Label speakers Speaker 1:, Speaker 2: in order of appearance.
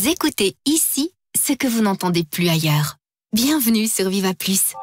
Speaker 1: Vous écoutez ici ce que vous n'entendez plus ailleurs. Bienvenue sur Viva Plus.